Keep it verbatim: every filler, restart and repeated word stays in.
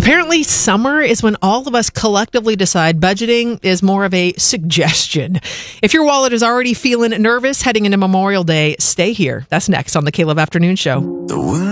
Apparently, summer is when all of us collectively decide budgeting is more of a suggestion. If your wallet is already feeling nervous heading into Memorial Day, stay here. That's next on the Caleb Afternoon Show.